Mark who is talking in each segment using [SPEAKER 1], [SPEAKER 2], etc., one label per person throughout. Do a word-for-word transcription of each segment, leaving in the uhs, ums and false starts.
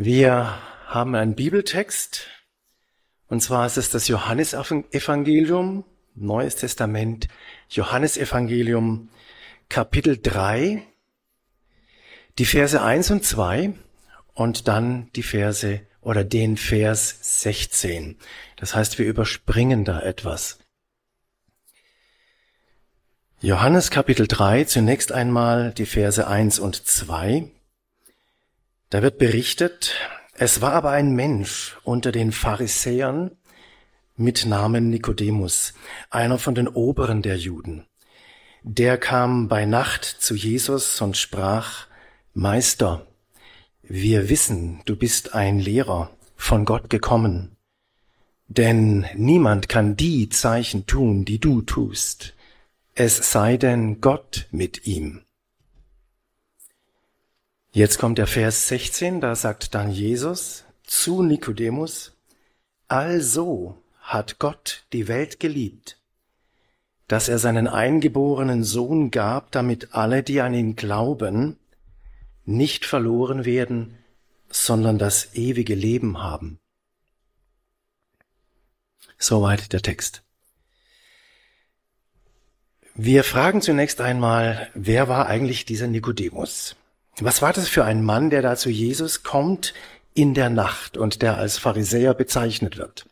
[SPEAKER 1] Wir haben einen Bibeltext, und zwar ist es das Johannesevangelium, Neues Testament, Johannesevangelium, Kapitel drei, die Verse eins und zwei und dann die Verse oder den Vers sechzehn. Das heißt, wir überspringen da etwas. Johannes Kapitel drei, zunächst einmal die Verse eins und zwei. Da wird berichtet, es war aber ein Mensch unter den Pharisäern mit Namen Nikodemus, einer von den Oberen der Juden. Der kam bei Nacht zu Jesus und sprach, Meister, wir wissen, du bist ein Lehrer, von Gott gekommen. Denn niemand kann die Zeichen tun, die du tust, es sei denn Gott mit ihm. Jetzt kommt der Vers sechzehn, da sagt dann Jesus zu Nikodemus, also hat Gott die Welt geliebt, dass er seinen eingeborenen Sohn gab, damit alle, die an ihn glauben, nicht verloren werden, sondern das ewige Leben haben. Soweit der Text. Wir fragen zunächst einmal, wer war eigentlich dieser Nikodemus? Was war das für ein Mann, der da zu Jesus kommt in der Nacht und der als Pharisäer bezeichnet wird?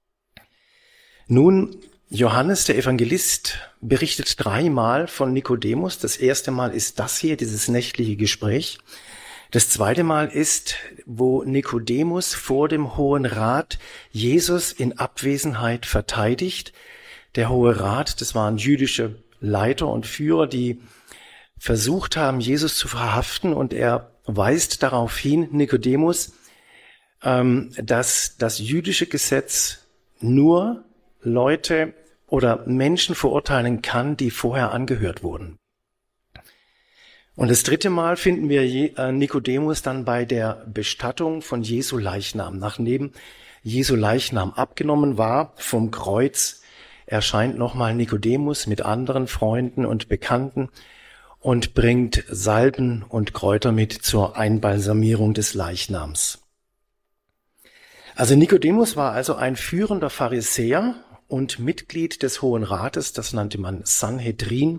[SPEAKER 1] Nun, Johannes, der Evangelist, berichtet dreimal von Nikodemus. Das erste Mal ist das hier, dieses nächtliche Gespräch. Das zweite Mal ist, wo Nikodemus vor dem Hohen Rat Jesus in Abwesenheit verteidigt. Der Hohe Rat, das waren jüdische Leiter und Führer, die versucht haben, Jesus zu verhaften, und er weist darauf hin, Nikodemus, dass das jüdische Gesetz nur Leute oder Menschen verurteilen kann, die vorher angehört wurden. Und das dritte Mal finden wir Nikodemus dann bei der Bestattung von Jesu Leichnam. Nachdem Jesu Leichnam abgenommen war vom Kreuz, erscheint nochmal Nikodemus mit anderen Freunden und Bekannten und bringt Salben und Kräuter mit zur Einbalsamierung des Leichnams. Also Nikodemus war also ein führender Pharisäer und Mitglied des Hohen Rates, das nannte man Sanhedrin.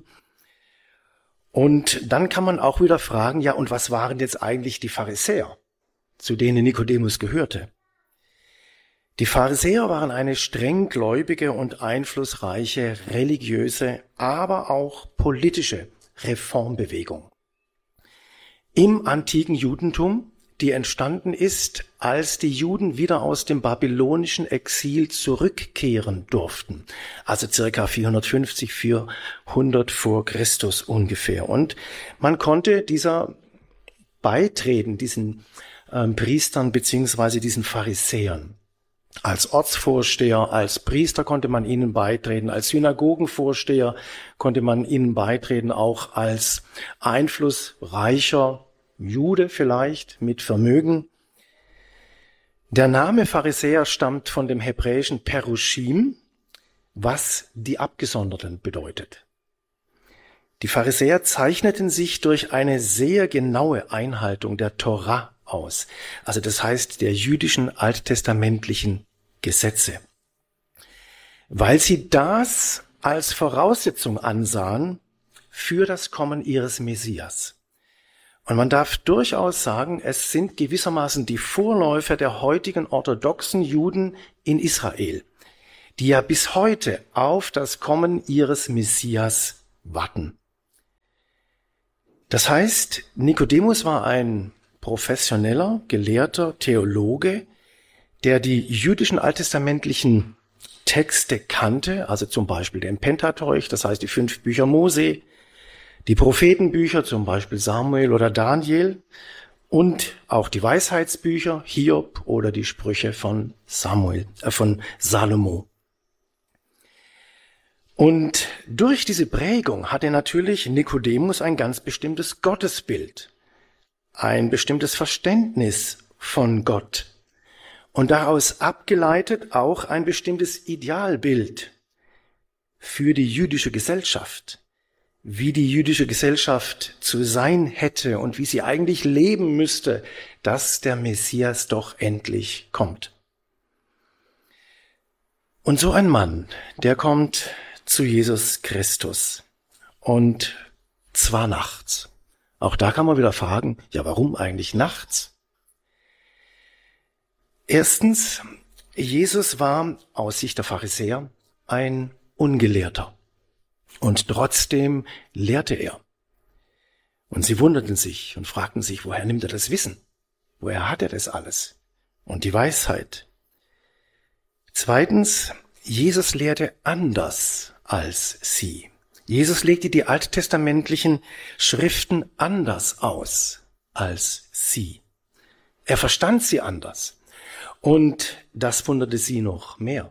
[SPEAKER 1] Und dann kann man auch wieder fragen, ja, und was waren jetzt eigentlich die Pharisäer, zu denen Nikodemus gehörte? Die Pharisäer waren eine strenggläubige und einflussreiche religiöse, aber auch politische Reformbewegung im antiken Judentum, die entstanden ist, als die Juden wieder aus dem babylonischen Exil zurückkehren durften, also circa vierhundertfünfzig, vierhundert vor Christus ungefähr. Und man konnte dieser beitreten, diesen äh, Priestern beziehungsweise diesen Pharisäern. Als Ortsvorsteher, als Priester konnte man ihnen beitreten, als Synagogenvorsteher konnte man ihnen beitreten, auch als einflussreicher Jude vielleicht mit Vermögen. Der Name Pharisäer stammt von dem hebräischen Perushim, was die Abgesonderten bedeutet. Die Pharisäer zeichneten sich durch eine sehr genaue Einhaltung der Torah aus, also das heißt der jüdischen alttestamentlichen Gesetze, weil sie das als Voraussetzung ansahen für das Kommen ihres Messias. Und man darf durchaus sagen, es sind gewissermaßen die Vorläufer der heutigen orthodoxen Juden in Israel, die ja bis heute auf das Kommen ihres Messias warten. Das heißt, Nikodemus war ein professioneller, gelehrter Theologe, der die jüdischen alttestamentlichen Texte kannte, also zum Beispiel den Pentateuch, das heißt die fünf Bücher Mose, die Prophetenbücher, zum Beispiel Samuel oder Daniel, und auch die Weisheitsbücher, Hiob oder die Sprüche von Samuel, äh, von Salomo. Und durch diese Prägung hatte natürlich Nikodemus ein ganz bestimmtes Gottesbild, ein bestimmtes Verständnis von Gott und daraus abgeleitet auch ein bestimmtes Idealbild für die jüdische Gesellschaft, wie die jüdische Gesellschaft zu sein hätte und wie sie eigentlich leben müsste, dass der Messias doch endlich kommt. Und so ein Mann, der kommt zu Jesus Christus und zwar nachts. Auch da kann man wieder fragen, ja, warum eigentlich nachts? Erstens, Jesus war aus Sicht der Pharisäer ein Ungelehrter und trotzdem lehrte er. Und sie wunderten sich und fragten sich, woher nimmt er das Wissen? Woher hat er das alles? Und die Weisheit. Zweitens, Jesus lehrte anders als sie. Jesus legte die alttestamentlichen Schriften anders aus als sie. Er verstand sie anders. Und das wunderte sie noch mehr.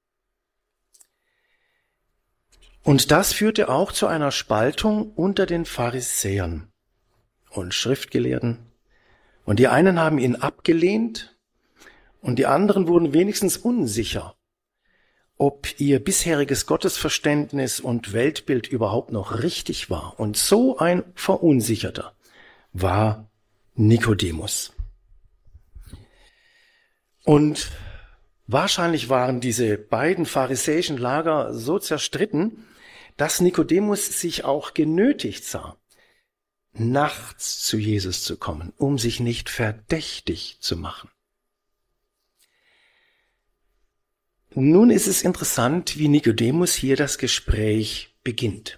[SPEAKER 1] Und das führte auch zu einer Spaltung unter den Pharisäern und Schriftgelehrten. Und die einen haben ihn abgelehnt und die anderen wurden wenigstens unsicher, ob ihr bisheriges Gottesverständnis und Weltbild überhaupt noch richtig war. Und so ein Verunsicherter war Nikodemus. Und wahrscheinlich waren diese beiden pharisäischen Lager so zerstritten, dass Nikodemus sich auch genötigt sah, nachts zu Jesus zu kommen, um sich nicht verdächtig zu machen. Nun ist es interessant, wie Nikodemus hier das Gespräch beginnt.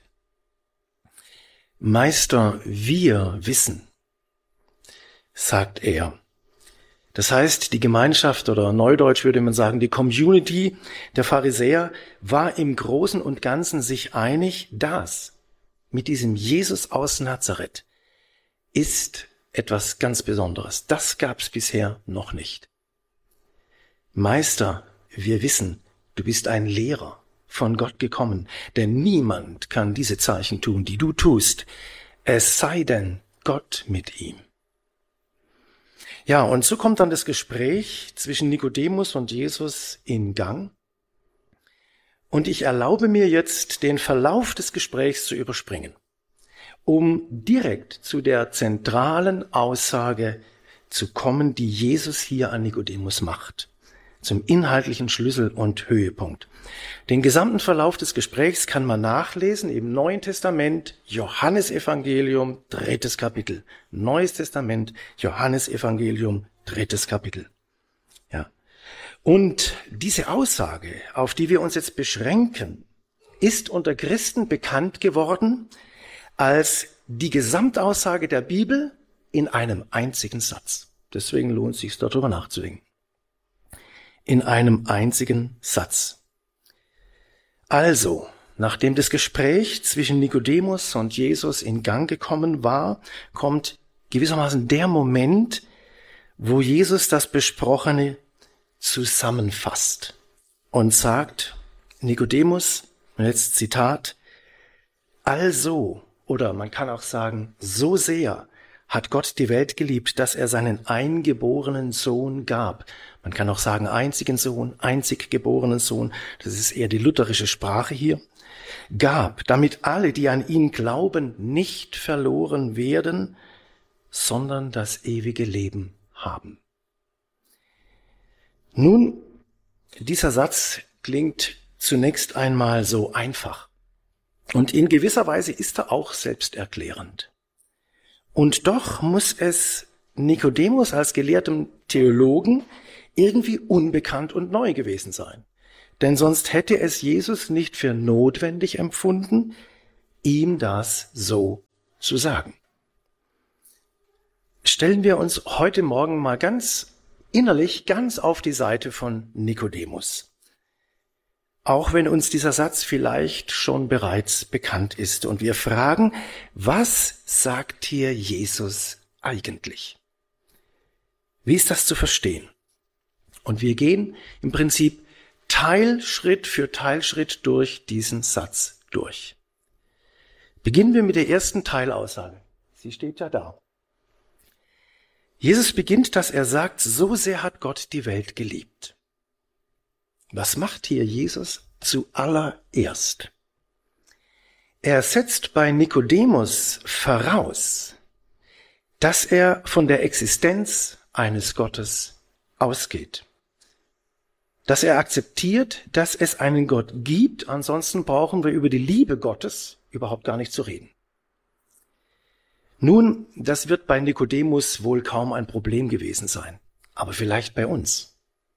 [SPEAKER 1] Meister, wir wissen, sagt er. Das heißt, die Gemeinschaft oder neudeutsch würde man sagen, die Community der Pharisäer war im Großen und Ganzen sich einig, dass mit diesem Jesus aus Nazareth ist etwas ganz Besonderes. Das gab es bisher noch nicht. Meister, wir wissen, du bist ein Lehrer, von Gott gekommen, denn niemand kann diese Zeichen tun, die du tust, es sei denn Gott mit ihm. Ja, und so kommt dann das Gespräch zwischen Nikodemus und Jesus in Gang. Und ich erlaube mir jetzt, den Verlauf des Gesprächs zu überspringen, um direkt zu der zentralen Aussage zu kommen, die Jesus hier an Nikodemus macht, zum inhaltlichen Schlüssel und Höhepunkt. Den gesamten Verlauf des Gesprächs kann man nachlesen im Neuen Testament, Johannesevangelium, drittes Kapitel. Neues Testament, Johannesevangelium, drittes Kapitel. Ja. Und diese Aussage, auf die wir uns jetzt beschränken, ist unter Christen bekannt geworden als die Gesamtaussage der Bibel in einem einzigen Satz. Deswegen lohnt es sich, darüber nachzudenken. In einem einzigen Satz. Also, nachdem das Gespräch zwischen Nikodemus und Jesus in Gang gekommen war, kommt gewissermaßen der Moment, wo Jesus das Besprochene zusammenfasst und sagt, Nikodemus, und jetzt Zitat, also, oder man kann auch sagen, so sehr hat Gott die Welt geliebt, dass er seinen eingeborenen Sohn gab. Man kann auch sagen, einzigen Sohn, einzig geborenen Sohn, das ist eher die lutherische Sprache hier, gab, damit alle, die an ihn glauben, nicht verloren werden, sondern das ewige Leben haben. Nun, dieser Satz klingt zunächst einmal so einfach. Und in gewisser Weise ist er auch selbsterklärend. Und doch muss es Nikodemus als gelehrtem Theologen irgendwie unbekannt und neu gewesen sein. Denn sonst hätte es Jesus nicht für notwendig empfunden, ihm das so zu sagen. Stellen wir uns heute Morgen mal ganz innerlich ganz auf die Seite von Nikodemus. Auch wenn uns dieser Satz vielleicht schon bereits bekannt ist und wir fragen, was sagt hier Jesus eigentlich? Wie ist das zu verstehen? Und wir gehen im Prinzip Teilschritt für Teilschritt durch diesen Satz durch. Beginnen wir mit der ersten Teilaussage. Sie steht ja da. Jesus beginnt, dass er sagt, so sehr hat Gott die Welt geliebt. Was macht hier Jesus zuallererst? Er setzt bei Nikodemus voraus, dass er von der Existenz eines Gottes ausgeht. Dass er akzeptiert, dass es einen Gott gibt, ansonsten brauchen wir über die Liebe Gottes überhaupt gar nicht zu reden. Nun, das wird bei Nikodemus wohl kaum ein Problem gewesen sein, aber vielleicht bei uns.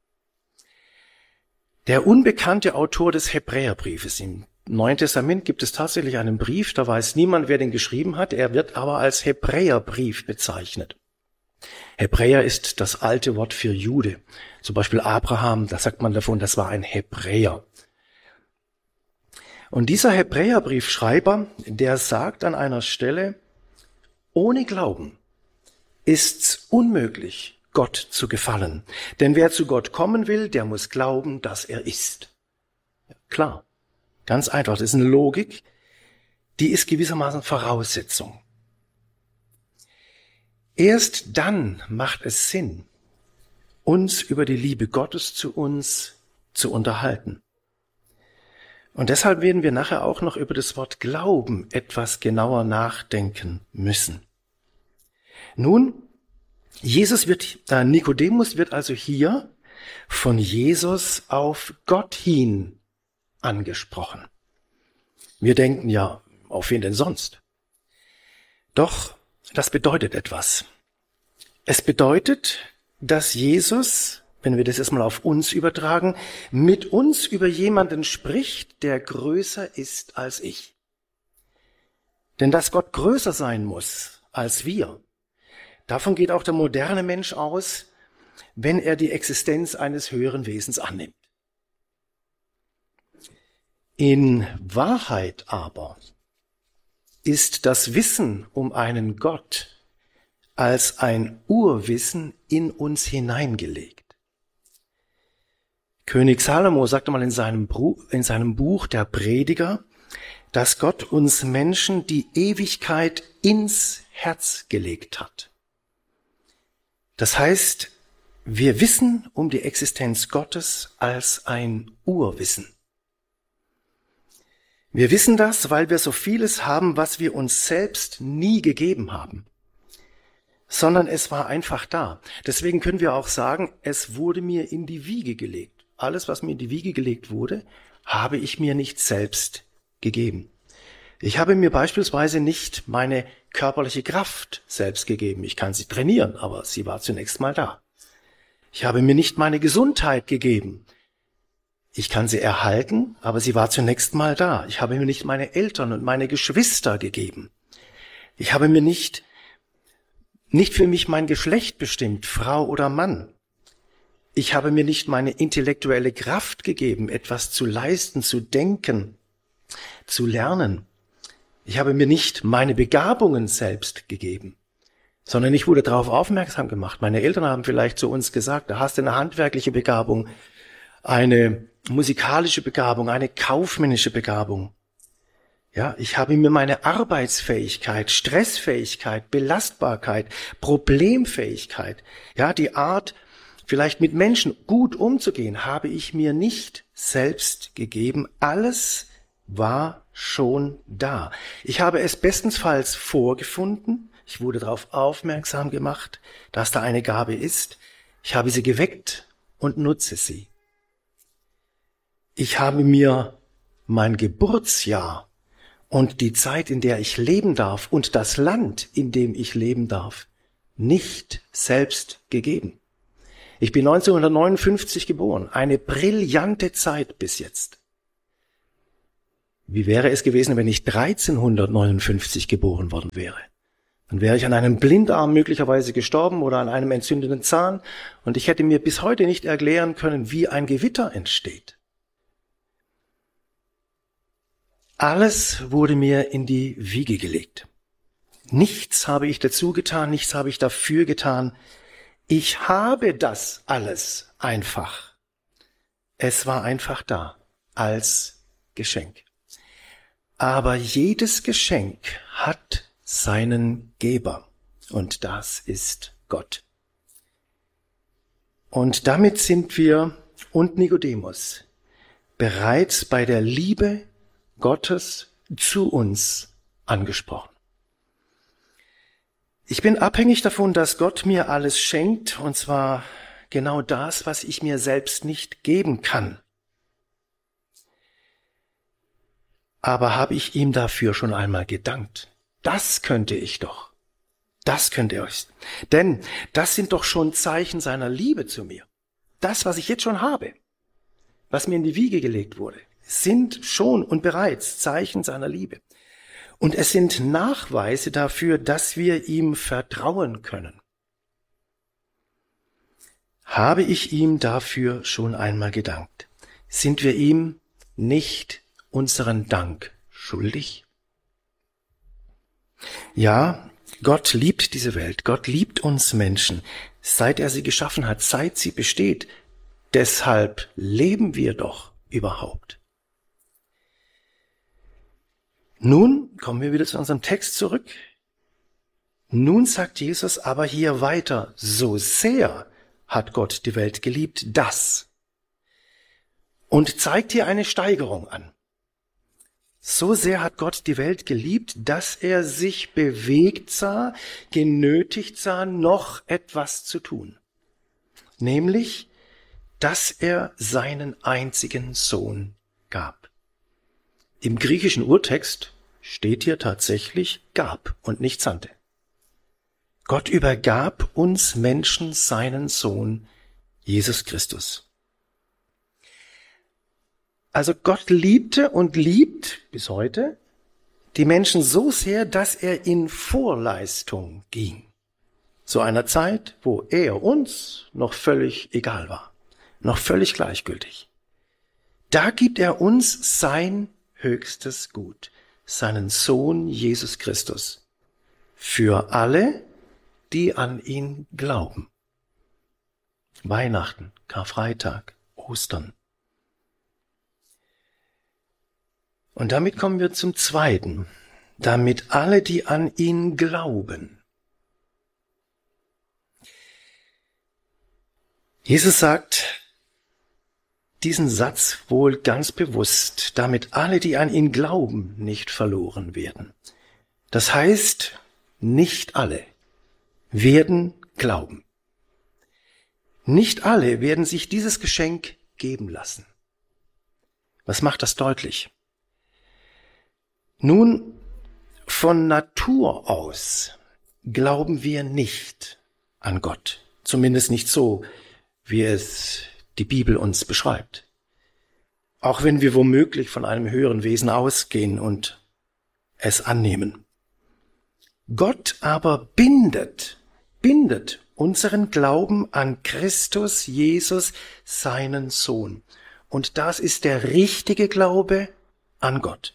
[SPEAKER 1] Der unbekannte Autor des Hebräerbriefes, im Neuen Testament gibt es tatsächlich einen Brief, da weiß niemand, wer den geschrieben hat, er wird aber als Hebräerbrief bezeichnet. Hebräer ist das alte Wort für Jude. Zum Beispiel Abraham, da sagt man davon, das war ein Hebräer. Und dieser Hebräerbriefschreiber, der sagt an einer Stelle, ohne Glauben ist's unmöglich, Gott zu gefallen. Denn wer zu Gott kommen will, der muss glauben, dass er ist. Ja, klar, ganz einfach, das ist eine Logik, die ist gewissermaßen Voraussetzung. Erst dann macht es Sinn, uns über die Liebe Gottes zu uns zu unterhalten. Und deshalb werden wir nachher auch noch über das Wort Glauben etwas genauer nachdenken müssen. Nun, Jesus wird, äh, Nikodemus wird also hier von Jesus auf Gott hin angesprochen. Wir denken ja, auf wen denn sonst? Doch das bedeutet etwas. Es bedeutet, dass Jesus, wenn wir das erstmal auf uns übertragen, mit uns über jemanden spricht, der größer ist als ich. Denn dass Gott größer sein muss als wir, davon geht auch der moderne Mensch aus, wenn er die Existenz eines höheren Wesens annimmt. In Wahrheit aber ist das Wissen um einen Gott als ein Urwissen in uns hineingelegt. König Salomo sagte mal in seinem, Buch, in seinem Buch Der Prediger, dass Gott uns Menschen die Ewigkeit ins Herz gelegt hat. Das heißt, wir wissen um die Existenz Gottes als ein Urwissen. Wir wissen das, weil wir so vieles haben, was wir uns selbst nie gegeben haben, sondern es war einfach da. Deswegen können wir auch sagen, es wurde mir in die Wiege gelegt. Alles, was mir in die Wiege gelegt wurde, habe ich mir nicht selbst gegeben. Ich habe mir beispielsweise nicht meine körperliche Kraft selbst gegeben. Ich kann sie trainieren, aber sie war zunächst mal da. Ich habe mir nicht meine Gesundheit gegeben. Ich kann sie erhalten, aber sie war zunächst mal da. Ich habe mir nicht meine Eltern und meine Geschwister gegeben. Ich habe mir nicht, nicht für mich mein Geschlecht bestimmt, Frau oder Mann. Ich habe mir nicht meine intellektuelle Kraft gegeben, etwas zu leisten, zu denken, zu lernen. Ich habe mir nicht meine Begabungen selbst gegeben, sondern ich wurde darauf aufmerksam gemacht. Meine Eltern haben vielleicht zu uns gesagt, da hast du eine handwerkliche Begabung, eine musikalische Begabung, eine kaufmännische Begabung. Ja, ich habe mir meine Arbeitsfähigkeit, Stressfähigkeit, Belastbarkeit, Problemfähigkeit, ja, die Art, vielleicht mit Menschen gut umzugehen, habe ich mir nicht selbst gegeben. Alles war schon da. Ich habe es bestenfalls vorgefunden. Ich wurde darauf aufmerksam gemacht, dass da eine Gabe ist. Ich habe sie geweckt und nutze sie. Ich habe mir mein Geburtsjahr und die Zeit, in der ich leben darf und das Land, in dem ich leben darf, nicht selbst gegeben. Ich bin neunzehnhundertneunundfünfzig geboren, eine brillante Zeit bis jetzt. Wie wäre es gewesen, wenn ich dreizehnhundertneunundfünfzig geboren worden wäre? Dann wäre ich an einem Blindarm möglicherweise gestorben oder an einem entzündeten Zahn und ich hätte mir bis heute nicht erklären können, wie ein Gewitter entsteht. Alles wurde mir in die Wiege gelegt. Nichts habe ich dazu getan, nichts habe ich dafür getan. Ich habe das alles einfach. Es war einfach da, als Geschenk. Aber jedes Geschenk hat seinen Geber, und das ist Gott. Und damit sind wir und Nikodemus bereits bei der Liebe Gottes zu uns angesprochen. Ich bin abhängig davon, dass Gott mir alles schenkt, und zwar genau das, was ich mir selbst nicht geben kann. Aber habe ich ihm dafür schon einmal gedankt? Das könnte ich doch. Das könnt ihr euch. Denn das sind doch schon Zeichen seiner Liebe zu mir. Das, was ich jetzt schon habe, was mir in die Wiege gelegt wurde, sind schon und bereits Zeichen seiner Liebe. Und es sind Nachweise dafür, dass wir ihm vertrauen können. Habe ich ihm dafür schon einmal gedankt? Sind wir ihm nicht unseren Dank schuldig? Ja, Gott liebt diese Welt. Gott liebt uns Menschen, seit er sie geschaffen hat, seit sie besteht. Deshalb leben wir doch überhaupt. Nun kommen wir wieder zu unserem Text zurück. Nun sagt Jesus aber hier weiter, so sehr hat Gott die Welt geliebt, dass. Und zeigt hier eine Steigerung an. So sehr hat Gott die Welt geliebt, dass er sich bewegt sah, genötigt sah, noch etwas zu tun. Nämlich, dass er seinen einzigen Sohn gab. Im griechischen Urtext steht hier tatsächlich gab und nicht sandte. Gott übergab uns Menschen seinen Sohn, Jesus Christus. Also Gott liebte und liebt bis heute die Menschen so sehr, dass er in Vorleistung ging. Zu einer Zeit, wo er uns noch völlig egal war, noch völlig gleichgültig. Da gibt er uns sein höchstes Gut, seinen Sohn Jesus Christus, für alle, die an ihn glauben. Weihnachten, Karfreitag, Ostern. Und damit kommen wir zum Zweiten, damit alle, die an ihn glauben. Jesus sagt diesen Satz wohl ganz bewusst, damit alle, die an ihn glauben, nicht verloren werden. Das heißt, nicht alle werden glauben. Nicht alle werden sich dieses Geschenk geben lassen. Was macht das deutlich? Nun, von Natur aus glauben wir nicht an Gott. Zumindest nicht so, wie es die Bibel uns beschreibt. Auch wenn wir womöglich von einem höheren Wesen ausgehen und es annehmen. Gott aber bindet, bindet unseren Glauben an Christus Jesus, seinen Sohn. Und das ist der richtige Glaube an Gott.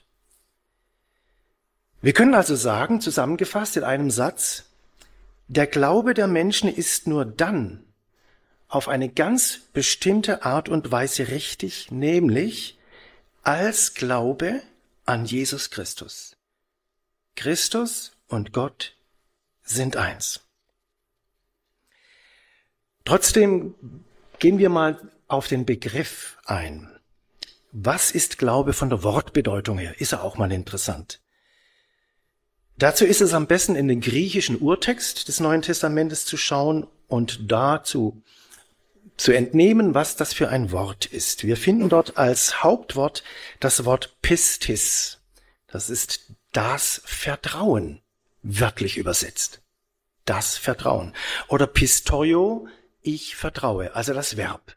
[SPEAKER 1] Wir können also sagen, zusammengefasst in einem Satz, der Glaube der Menschen ist nur dann auf eine ganz bestimmte Art und Weise richtig, nämlich als Glaube an Jesus Christus. Christus und Gott sind eins. Trotzdem gehen wir mal auf den Begriff ein. Was ist Glaube von der Wortbedeutung her? Ist ja auch mal interessant. Dazu ist es am besten, in den griechischen Urtext des Neuen Testamentes zu schauen und dazu zu entnehmen, was das für ein Wort ist. Wir finden dort als Hauptwort das Wort Pistis. Das ist das Vertrauen, wörtlich übersetzt. Das Vertrauen. Oder Pistoio, ich vertraue, also das Verb.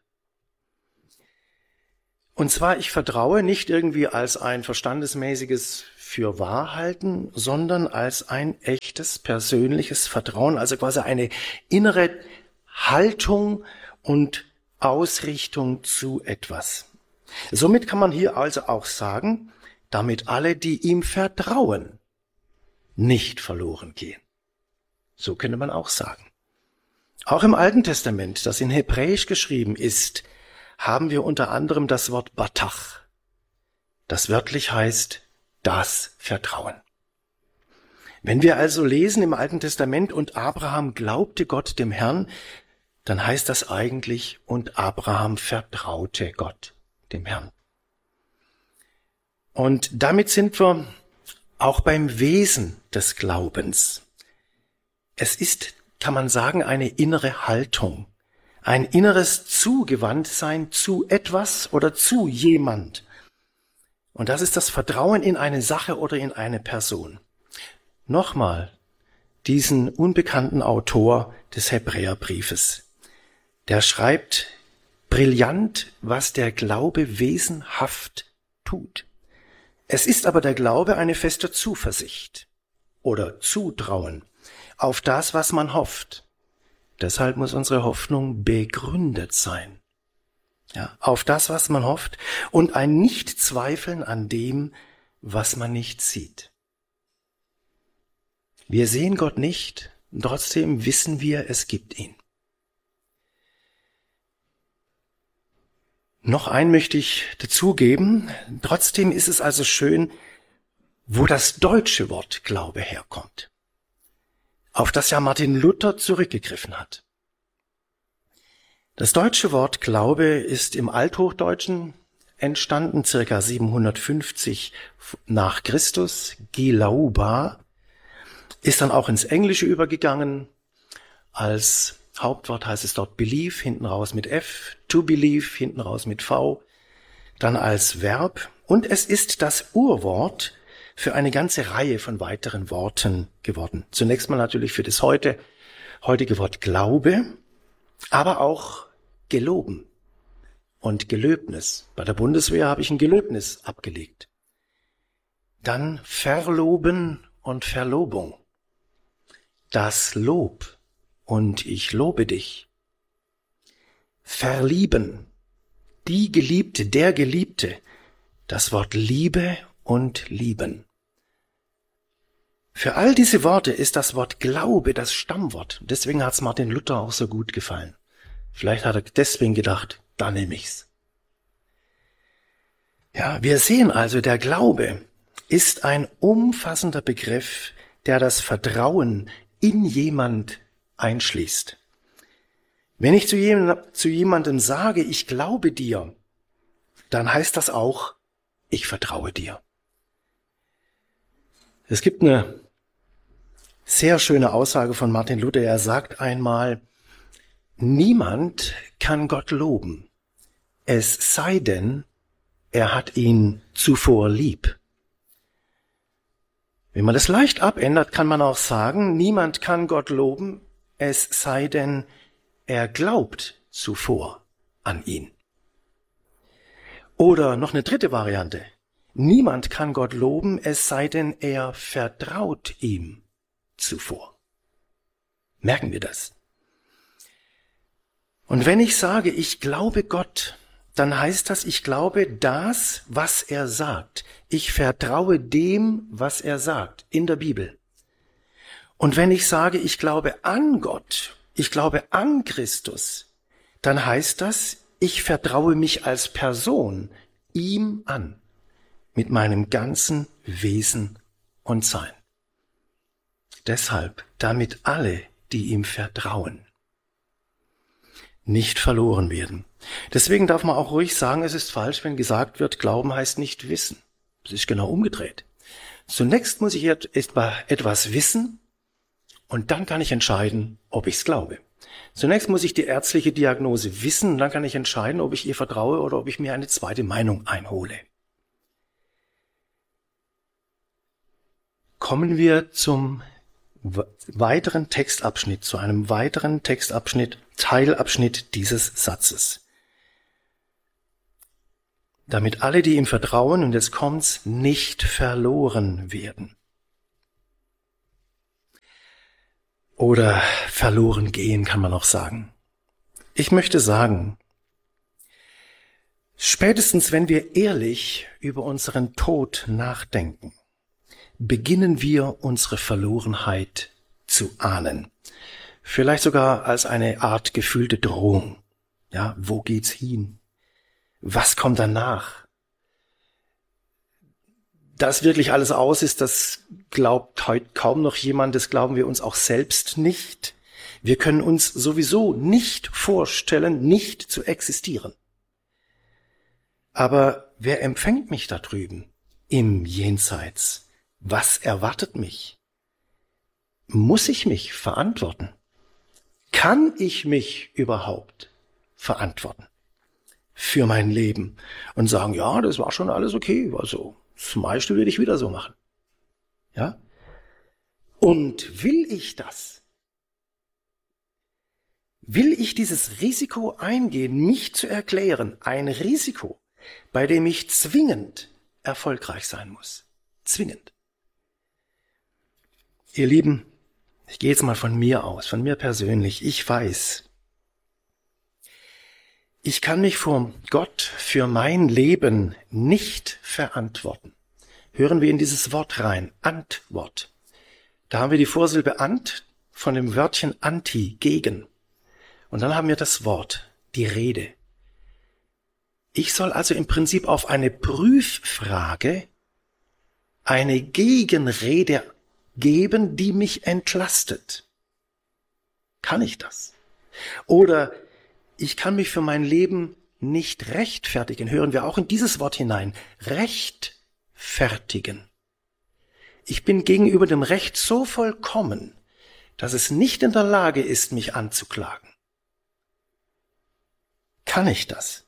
[SPEAKER 1] Und zwar, ich vertraue nicht irgendwie als ein verstandesmäßiges Fürwahrhalten, sondern als ein echtes persönliches Vertrauen, also quasi eine innere Haltung und Ausrichtung zu etwas. Somit kann man hier also auch sagen, damit alle, die ihm vertrauen, nicht verloren gehen. So könnte man auch sagen. Auch im Alten Testament, das in Hebräisch geschrieben ist, haben wir unter anderem das Wort Batach, das wörtlich heißt, das Vertrauen. Wenn wir also lesen im Alten Testament, und Abraham glaubte Gott dem Herrn, dann heißt das eigentlich, und Abraham vertraute Gott dem Herrn. Und damit sind wir auch beim Wesen des Glaubens. Es ist, kann man sagen, eine innere Haltung, ein inneres Zugewandtsein zu etwas oder zu jemand. Und das ist das Vertrauen in eine Sache oder in eine Person. Nochmal diesen unbekannten Autor des Hebräerbriefes. Der schreibt brillant, was der Glaube wesenhaft tut. Es ist aber der Glaube eine feste Zuversicht oder Zutrauen auf das, was man hofft. Deshalb muss unsere Hoffnung begründet sein. Ja, auf das, was man hofft und ein Nichtzweifeln an dem, was man nicht sieht. Wir sehen Gott nicht, trotzdem wissen wir, es gibt ihn. Noch ein möchte ich dazugeben. Trotzdem ist es also schön, wo das deutsche Wort Glaube herkommt, auf das ja Martin Luther zurückgegriffen hat. Das deutsche Wort Glaube ist im Althochdeutschen entstanden, circa siebenhundertfünfzig nach Christus, Gelauba, ist dann auch ins Englische übergegangen. Als Hauptwort heißt es dort believe, hinten raus mit F, to believe, hinten raus mit V, dann als Verb. Und es ist das Urwort für eine ganze Reihe von weiteren Worten geworden. Zunächst mal natürlich für das heute, heutige Wort Glaube, aber auch geloben und Gelöbnis. Bei der Bundeswehr habe ich ein Gelöbnis abgelegt. Dann verloben und Verlobung. Das Lob und ich lobe dich. Verlieben, die Geliebte, der Geliebte, das Wort Liebe und Lieben. Für all diese Worte ist das Wort Glaube das Stammwort. Deswegen hat es Martin Luther auch so gut gefallen. Vielleicht hat er deswegen gedacht, da nehme ich's. Ja, wir sehen also, der Glaube ist ein umfassender Begriff, der das Vertrauen in jemand einschließt. Wenn ich zu jemandem, zu jemandem sage, ich glaube dir, dann heißt das auch, ich vertraue dir. Es gibt eine sehr schöne Aussage von Martin Luther. Er sagt einmal, niemand kann Gott loben, es sei denn, er hat ihn zuvor lieb. Wenn man das leicht abändert, kann man auch sagen, niemand kann Gott loben, es sei denn, er glaubt zuvor an ihn. Oder noch eine dritte Variante. Niemand kann Gott loben, es sei denn, er vertraut ihm zuvor. Merken wir das? Und wenn ich sage, ich glaube Gott, dann heißt das, ich glaube das, was er sagt. Ich vertraue dem, was er sagt in der Bibel. Und wenn ich sage, ich glaube an Gott, ich glaube an Christus, dann heißt das, ich vertraue mich als Person ihm an, mit meinem ganzen Wesen und Sein. Deshalb, damit alle, die ihm vertrauen, nicht verloren werden. Deswegen darf man auch ruhig sagen, es ist falsch, wenn gesagt wird, Glauben heißt nicht wissen. Es ist genau umgedreht. Zunächst muss ich etwas wissen und dann kann ich entscheiden, ob ich es glaube. Zunächst muss ich die ärztliche Diagnose wissen und dann kann ich entscheiden, ob ich ihr vertraue oder ob ich mir eine zweite Meinung einhole. Kommen wir zum weiteren Textabschnitt, zu einem weiteren Textabschnitt, Teilabschnitt dieses Satzes. Damit alle, die ihm vertrauen, und jetzt kommt's, nicht verloren werden. Oder verloren gehen, kann man auch sagen. Ich möchte sagen, spätestens wenn wir ehrlich über unseren Tod nachdenken, beginnen wir unsere Verlorenheit zu ahnen. Vielleicht sogar als eine Art gefühlte Drohung. Ja, wo geht's hin? Was kommt danach? Dass wirklich alles aus ist, das glaubt heute kaum noch jemand, das glauben wir uns auch selbst nicht. Wir können uns sowieso nicht vorstellen, nicht zu existieren. Aber wer empfängt mich da drüben im Jenseits? Was erwartet mich? Muss ich mich verantworten? Kann ich mich überhaupt verantworten für mein Leben und sagen, ja, das war schon alles okay, also das meiste will ich wieder so machen. Ja? Und will ich das? Will ich dieses Risiko eingehen, mich zu erklären, ein Risiko, bei dem ich zwingend erfolgreich sein muss? Zwingend. Ihr Lieben, ich gehe jetzt mal von mir aus, von mir persönlich. Ich weiß, ich kann mich vor Gott für mein Leben nicht verantworten. Hören wir in dieses Wort rein, Antwort. Da haben wir die Vorsilbe ant von dem Wörtchen anti, gegen. Und dann haben wir das Wort, die Rede. Ich soll also im Prinzip auf eine Prüffrage eine Gegenrede geben, die mich entlastet. Kann ich das? Oder ich kann mich für mein Leben nicht rechtfertigen. Hören wir auch in dieses Wort hinein. Rechtfertigen. Ich bin gegenüber dem Recht so vollkommen, dass es nicht in der Lage ist, mich anzuklagen. Kann ich das?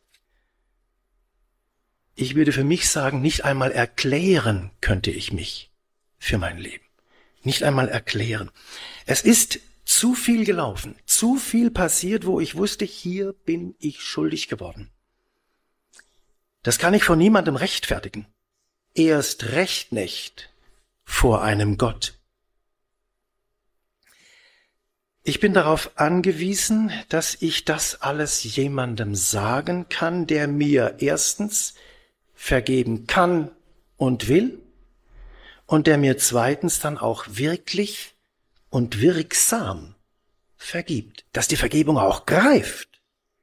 [SPEAKER 1] Ich würde für mich sagen, nicht einmal erklären könnte ich mich für mein Leben. Nicht einmal erklären. Es ist zu viel gelaufen, zu viel passiert, wo ich wusste, hier bin ich schuldig geworden. Das kann ich vor niemandem rechtfertigen. Erst recht nicht vor einem Gott. Ich bin darauf angewiesen, dass ich das alles jemandem sagen kann, der mir erstens vergeben kann und will und der mir zweitens dann auch wirklich und wirksam vergibt, dass die Vergebung auch greift.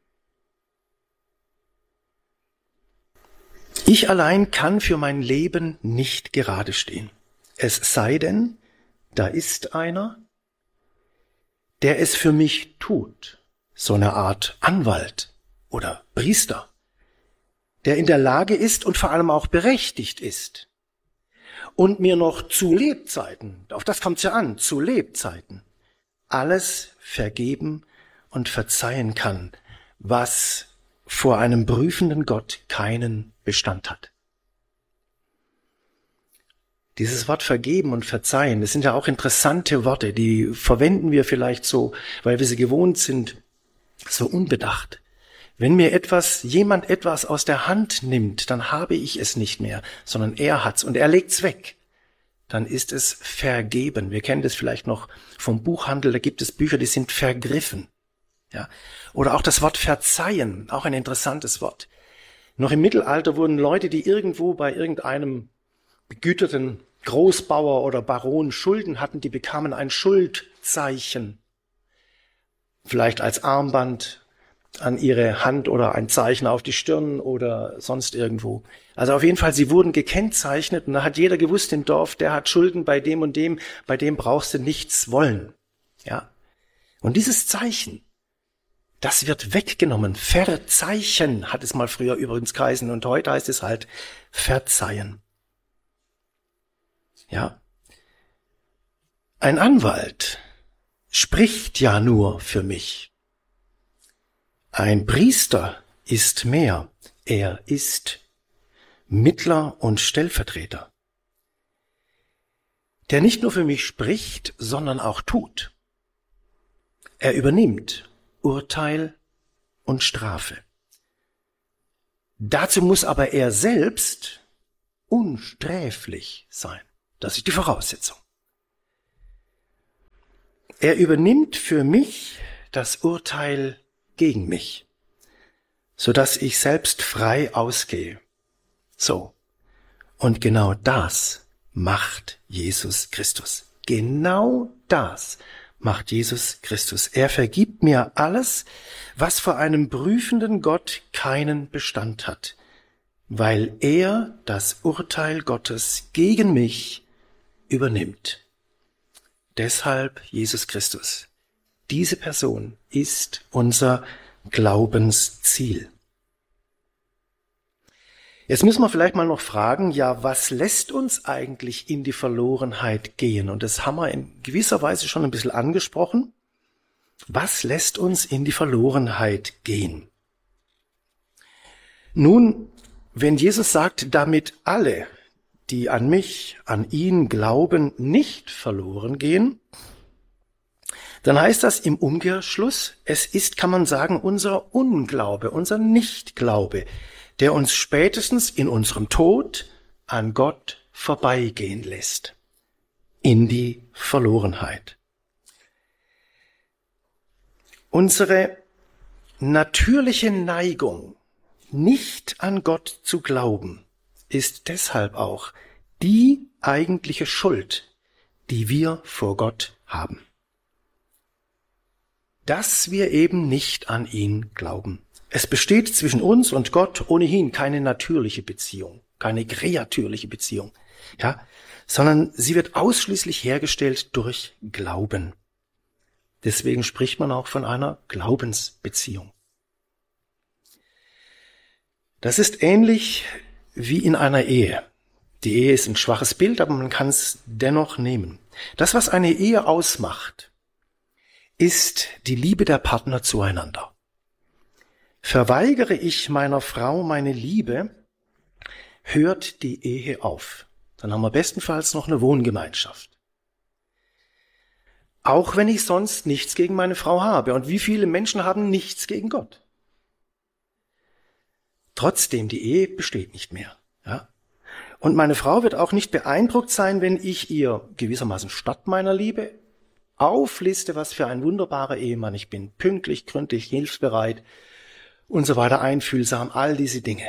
[SPEAKER 1] Ich allein kann für mein Leben nicht gerade stehen. Es sei denn, da ist einer, der es für mich tut, so eine Art Anwalt oder Priester, der in der Lage ist und vor allem auch berechtigt ist und mir noch zu Lebzeiten, auf das kommt es ja an, zu Lebzeiten, alles vergeben und verzeihen kann, was vor einem prüfenden Gott keinen Bestand hat. Dieses Wort vergeben und verzeihen, das sind ja auch interessante Worte, die verwenden wir vielleicht so, weil wir sie gewohnt sind, so unbedacht. Wenn mir etwas, jemand etwas aus der Hand nimmt, dann habe ich es nicht mehr, sondern er hat's und er legt's weg. Dann ist es vergeben. Wir kennen das vielleicht noch vom Buchhandel, da gibt es Bücher, die sind vergriffen. Ja. Oder auch das Wort verzeihen, auch ein interessantes Wort. Noch im Mittelalter wurden Leute, die irgendwo bei irgendeinem begüterten Großbauer oder Baron Schulden hatten, die bekamen ein Schuldzeichen. Vielleicht als Armband an ihre Hand oder ein Zeichen auf die Stirn oder sonst irgendwo. Also auf jeden Fall, sie wurden gekennzeichnet und da hat jeder gewusst im Dorf, der hat Schulden bei dem und dem, bei dem brauchst du nichts wollen. Ja. Und dieses Zeichen, das wird weggenommen. Verzeichen hat es mal früher übrigens geheißen und heute heißt es halt verzeihen. Ja. Ein Anwalt spricht ja nur für mich. Ein Priester ist mehr. Er ist Mittler und Stellvertreter, der nicht nur für mich spricht, sondern auch tut. Er übernimmt Urteil und Strafe. Dazu muss aber er selbst unsträflich sein. Das ist die Voraussetzung. Er übernimmt für mich das Urteil gegen mich, sodass ich selbst frei ausgehe. So. Und genau das macht Jesus Christus. Genau das macht Jesus Christus. Er vergibt mir alles, was vor einem prüfenden Gott keinen Bestand hat, weil er das Urteil Gottes gegen mich übernimmt. Deshalb Jesus Christus. Diese Person ist unser Glaubensziel. Jetzt müssen wir vielleicht mal noch fragen, ja, was lässt uns eigentlich in die Verlorenheit gehen? Und das haben wir in gewisser Weise schon ein bisschen angesprochen. Was lässt uns in die Verlorenheit gehen? Nun, wenn Jesus sagt, damit alle, die an mich, an ihn glauben, nicht verloren gehen, dann heißt das im Umkehrschluss, es ist, kann man sagen, unser Unglaube, unser Nichtglaube, der uns spätestens in unserem Tod an Gott vorbeigehen lässt, in die Verlorenheit. Unsere natürliche Neigung, nicht an Gott zu glauben, ist deshalb auch die eigentliche Schuld, die wir vor Gott haben. Dass wir eben nicht an ihn glauben. Es besteht zwischen uns und Gott ohnehin keine natürliche Beziehung, keine kreatürliche Beziehung, ja, sondern sie wird ausschließlich hergestellt durch Glauben. Deswegen spricht man auch von einer Glaubensbeziehung. Das ist ähnlich wie in einer Ehe. Die Ehe ist ein schwaches Bild, aber man kann es dennoch nehmen. Das, was eine Ehe ausmacht, ist die Liebe der Partner zueinander. Verweigere ich meiner Frau meine Liebe, hört die Ehe auf. Dann haben wir bestenfalls noch eine Wohngemeinschaft. Auch wenn ich sonst nichts gegen meine Frau habe. Und wie viele Menschen haben nichts gegen Gott? Trotzdem, die Ehe besteht nicht mehr. Ja? Und meine Frau wird auch nicht beeindruckt sein, wenn ich ihr gewissermaßen statt meiner Liebe aufliste, was für ein wunderbarer Ehemann ich bin. Pünktlich, gründlich, hilfsbereit und so weiter, einfühlsam, all diese Dinge.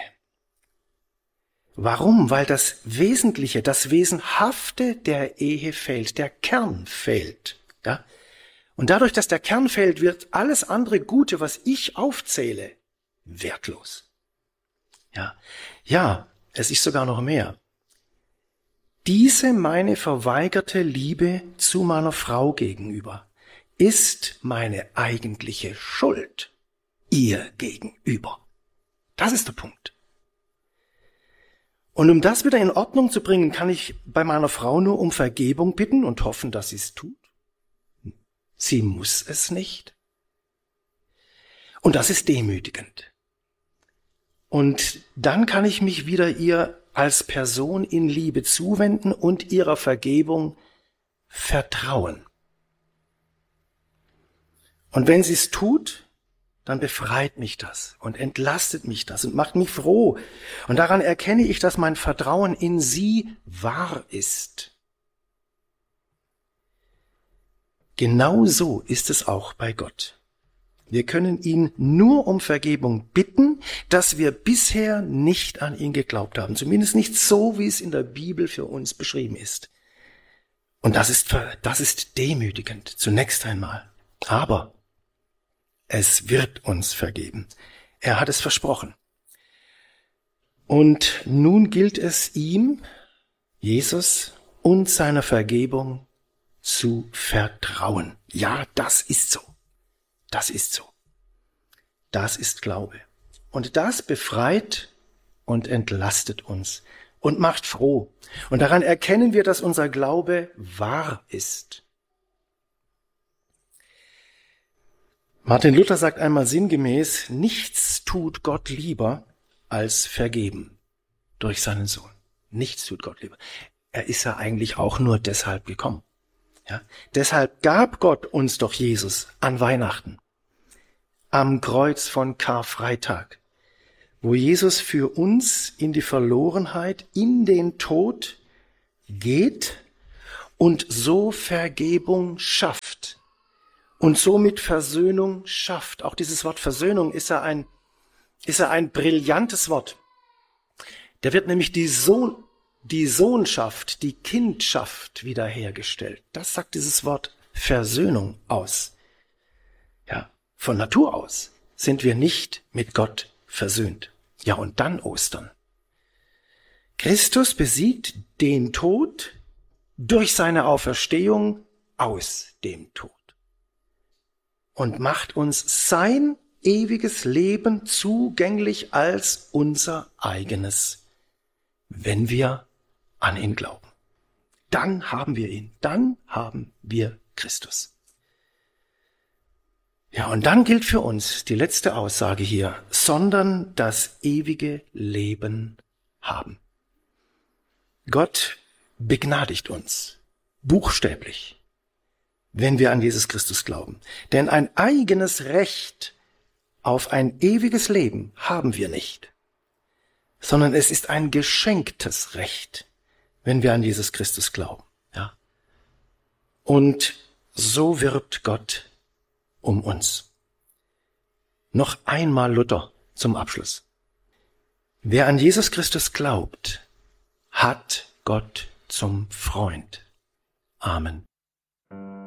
[SPEAKER 1] Warum? Weil das Wesentliche, das Wesenhafte der Ehe fehlt, der Kern fehlt. Ja? Und dadurch, dass der Kern fehlt, wird alles andere Gute, was ich aufzähle, wertlos. Ja, ja, es ist sogar noch mehr. Diese meine verweigerte Liebe zu meiner Frau gegenüber ist meine eigentliche Schuld ihr gegenüber. Das ist der Punkt. Und um das wieder in Ordnung zu bringen, kann ich bei meiner Frau nur um Vergebung bitten und hoffen, dass sie es tut. Sie muss es nicht. Und das ist demütigend. Und dann kann ich mich wieder ihr als Person in Liebe zuwenden und ihrer Vergebung vertrauen. Und wenn sie es tut, dann befreit mich das und entlastet mich das und macht mich froh. Und daran erkenne ich, dass mein Vertrauen in sie wahr ist. Genauso ist es auch bei Gott. Wir können ihn nur um Vergebung bitten, dass wir bisher nicht an ihn geglaubt haben. Zumindest nicht so, wie es in der Bibel für uns beschrieben ist. Und das ist, das ist demütigend, zunächst einmal. Aber es wird uns vergeben. Er hat es versprochen. Und nun gilt es ihm, Jesus, und seiner Vergebung zu vertrauen. Ja, das ist so. Das ist so. Das ist Glaube. Und das befreit und entlastet uns und macht froh. Und daran erkennen wir, dass unser Glaube wahr ist. Martin Luther sagt einmal sinngemäß, nichts tut Gott lieber als vergeben durch seinen Sohn. Nichts tut Gott lieber. Er ist ja eigentlich auch nur deshalb gekommen. Ja? Deshalb gab Gott uns doch Jesus an Weihnachten, am Kreuz von Karfreitag, wo Jesus für uns in die Verlorenheit, in den Tod geht und so Vergebung schafft. Und somit Versöhnung schafft. Auch dieses Wort Versöhnung ist ja ein, ist ja ein brillantes Wort. Da wird nämlich die Sohn, die Sohnschaft, die Kindschaft wiederhergestellt. Das sagt dieses Wort Versöhnung aus. Ja, von Natur aus sind wir nicht mit Gott versöhnt. Ja, und dann Ostern. Christus besiegt den Tod durch seine Auferstehung aus dem Tod. Und macht uns sein ewiges Leben zugänglich als unser eigenes wenn wir an ihn glauben. Dann haben wir ihn, dann haben wir Christus. Ja, und dann gilt für uns die letzte Aussage hier, sondern das ewige Leben haben. Gott begnadigt uns, buchstäblich, wenn wir an Jesus Christus glauben. Denn ein eigenes Recht auf ein ewiges Leben haben wir nicht, sondern es ist ein geschenktes Recht, wenn wir an Jesus Christus glauben. Ja? Und so wirbt Gott um uns. Noch einmal Luther zum Abschluss. Wer an Jesus Christus glaubt, hat Gott zum Freund. Amen.